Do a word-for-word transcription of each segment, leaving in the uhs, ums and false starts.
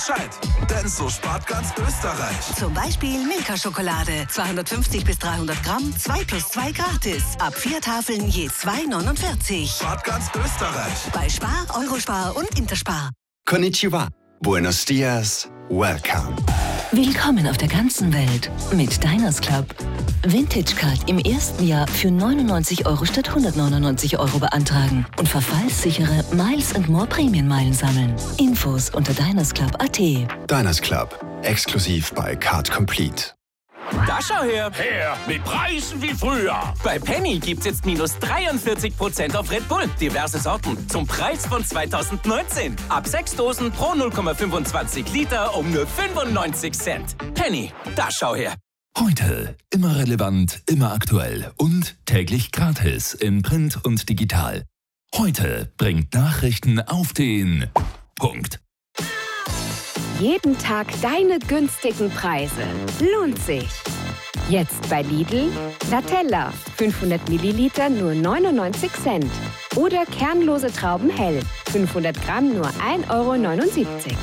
Zeit, denn so spart ganz Österreich. Zum Beispiel Milka-Schokolade. zweihundertfünfzig bis dreihundert Gramm, zwei plus zwei gratis. Ab vier Tafeln je zwei neunundvierzig. Spart ganz Österreich. Bei Spar, Eurospar und Interspar. Konnichiwa. Buenos dias. Welcome. Willkommen auf der ganzen Welt mit Diners Club. Vintage Card im ersten Jahr für neunundneunzig Euro statt hundertneunundneunzig Euro beantragen und verfallssichere Miles and More Prämienmeilen sammeln. Infos unter dinersclub punkt at. Diners Club. Exklusiv bei Card Complete. Da schau her! Her mit Preisen wie früher! Bei Penny gibt's jetzt minus dreiundvierzig Prozent auf Red Bull. Diverse Sorten zum Preis von zweitausendneunzehn. Ab sechs Dosen pro null Komma fünfundzwanzig Liter um nur fünfundneunzig Cent. Penny, da schau her! Heute immer relevant, immer aktuell und täglich gratis in Print und digital. Heute bringt Nachrichten auf den Punkt. Jeden Tag deine günstigen Preise. Lohnt sich. Jetzt bei Lidl Nutella, fünfhundert Milliliter nur neunundneunzig Cent. Oder kernlose Trauben hell, fünfhundert Gramm nur ein Euro neunundsiebzig.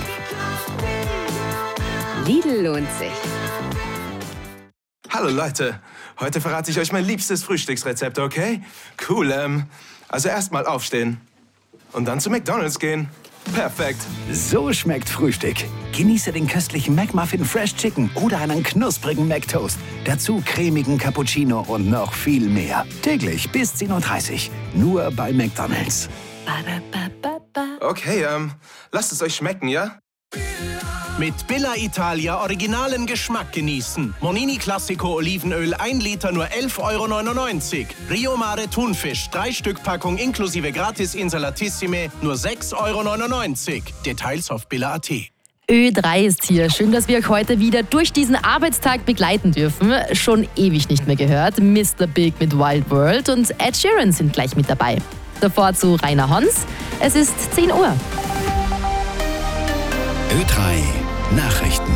Lidl lohnt sich. Hallo Leute, heute verrate ich euch mein liebstes Frühstücksrezept, okay? Cool, ähm, also erstmal aufstehen und dann zu McDonald's gehen. Perfekt. So schmeckt Frühstück. Genieße den köstlichen McMuffin Fresh Chicken oder einen knusprigen McToast. Dazu cremigen Cappuccino und noch viel mehr. Täglich bis zehn Uhr dreißig. Nur bei McDonald's. Okay, ähm, lasst es euch schmecken, ja? Mit Billa Italia originalen Geschmack genießen. Monini Classico Olivenöl ein Liter nur elf Euro neunundneunzig. Rio Mare Thunfisch drei Stück Packung inklusive Gratis Insalatissime nur sechs Euro neunundneunzig. Details auf billa punkt at. Ö drei ist hier. Schön, dass wir euch heute wieder durch diesen Arbeitstag begleiten dürfen. Schon ewig nicht mehr gehört. Mister Big mit Wild World und Ed Sheeran sind gleich mit dabei. Davor zu Rainer Hons. Es ist zehn Uhr. Ö drei Nachrichten.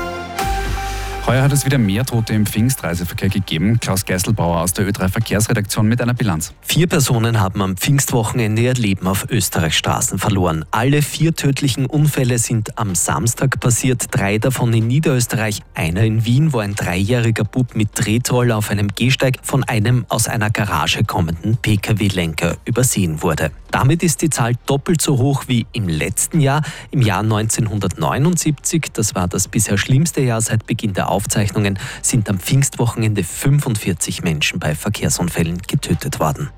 Heuer hat es wieder mehr Tote im Pfingstreiseverkehr gegeben. Klaus Geiselbauer aus der Ö drei Verkehrsredaktion mit einer Bilanz. Vier Personen haben am Pfingstwochenende ihr Leben auf Österreichs Straßen verloren. Alle vier tödlichen Unfälle sind am Samstag passiert, drei davon in Niederösterreich. Einer in Wien, wo ein dreijähriger Bub mit Drehtroller auf einem Gehsteig von einem aus einer Garage kommenden P K W-Lenker übersehen wurde. Damit ist die Zahl doppelt so hoch wie im letzten Jahr, im Jahr neunzehnhundertneunundsiebzig. Das war das bisher schlimmste Jahr seit Beginn der Aufzeichnungen, sind am Pfingstwochenende fünfundvierzig Menschen bei Verkehrsunfällen getötet worden.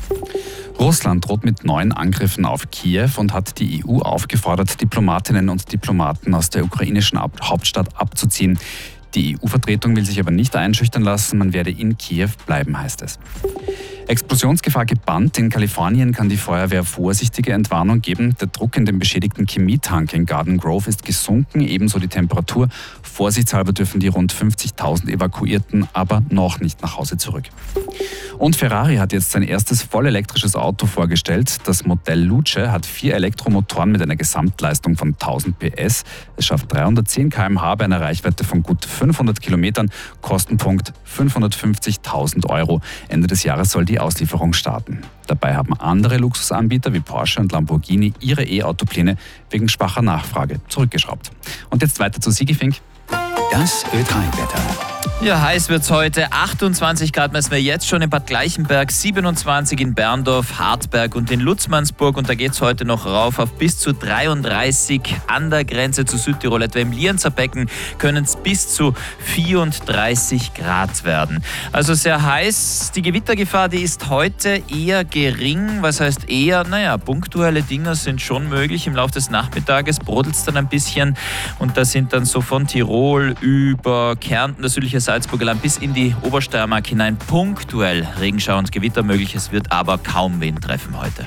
Russland droht mit neuen Angriffen auf Kiew und hat die E U aufgefordert, Diplomatinnen und Diplomaten aus der ukrainischen Hauptstadt abzuziehen. Die E U-Vertretung will sich aber nicht einschüchtern lassen, man werde in Kiew bleiben, heißt es. Explosionsgefahr gebannt. In Kalifornien kann die Feuerwehr vorsichtige Entwarnung geben. Der Druck in dem beschädigten Chemietank in Garden Grove ist gesunken, ebenso die Temperatur. Vorsichtshalber dürfen die rund fünfzigtausend Evakuierten aber noch nicht nach Hause zurück. Und Ferrari hat jetzt sein erstes vollelektrisches Auto vorgestellt. Das Modell Luce hat vier Elektromotoren mit einer Gesamtleistung von tausend P S. Es schafft dreihundertzehn Kilometer pro Stunde bei einer Reichweite von gut fünfhundert Kilometern. Kostenpunkt fünfhundertfünfzigtausend Euro. Ende des Jahres soll die Auslieferung starten. Dabei haben andere Luxusanbieter wie Porsche und Lamborghini ihre E-Auto-Pläne wegen schwacher Nachfrage zurückgeschraubt. Und jetzt weiter zu Sigi Fink. Das Ö drei Wetter. Ja, heiß wird's heute. achtundzwanzig Grad messen wir jetzt schon in Bad Gleichenberg, siebenundzwanzig in Berndorf, Hartberg und in Lutzmannsburg. Und da geht's heute noch rauf auf bis zu dreiunddreißig. An der Grenze zu Südtirol, etwa im Lienzer Becken, können es bis zu vierunddreißig Grad werden. Also sehr heiß. Die Gewittergefahr, die ist heute eher gering. Was heißt eher? Naja, punktuelle Dinger sind schon möglich. Im Laufe des Nachmittages brodelt es dann ein bisschen. Und da sind dann so von Tirol über Kärnten, das südliche Salzburger Land bis in die Obersteiermark hinein punktuell Regenschauer und Gewitter möglich. Es wird aber kaum Wind treffen heute.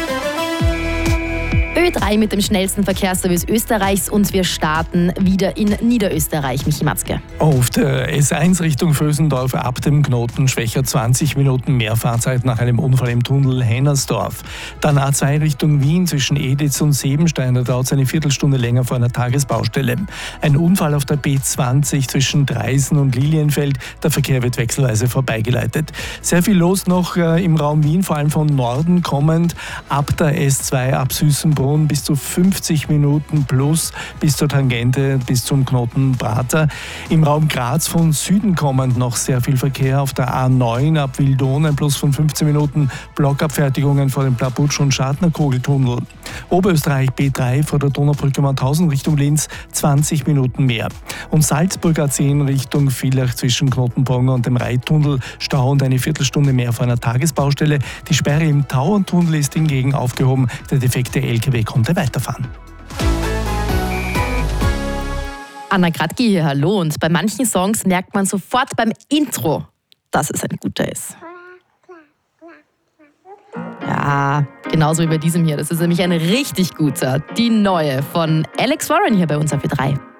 Ö drei mit dem schnellsten Verkehrsservice Österreichs und wir starten wieder in Niederösterreich. Michi Matzke. Auf der S eins Richtung Vösendorf ab dem Knoten schwächer zwanzig Minuten mehr Fahrzeit nach einem Unfall im Tunnel Hennersdorf. Dann A zwei Richtung Wien zwischen Editz und Sebenstein, da dauert es eine Viertelstunde länger vor einer Tagesbaustelle. Ein Unfall auf der B zwanzig zwischen Dreisen und Lilienfeld, der Verkehr wird wechselweise vorbeigeleitet. Sehr viel los noch äh, im Raum Wien, vor allem von Norden kommend, ab der S zwei ab Süßenbrunn Stunden bis zu fünfzig Minuten plus bis zur Tangente, bis zum Knoten Prater. Im Raum Graz von Süden kommend noch sehr viel Verkehr auf der A neun ab Wildon, ein Plus von fünfzehn Minuten, Blockabfertigungen vor dem Plabutsch- und Schadner-Kogeltunnel. Oberösterreich B drei vor der Donaubrücke Mauthausen Richtung Linz, zwanzig Minuten mehr. Und Salzburg A zehn Richtung Villach zwischen Knotenbrongen und dem Reittunnel, Stau und eine Viertelstunde mehr vor einer Tagesbaustelle. Die Sperre im Tauerntunnel ist hingegen aufgehoben. Der defekte L K W konnte weiterfahren. Anna Gradke hier, hallo. Und bei manchen Songs merkt man sofort beim Intro, dass es ein guter ist. Ja, genauso wie bei diesem hier. Das ist nämlich ein richtig guter. Die neue von Alex Warren hier bei uns auf V drei.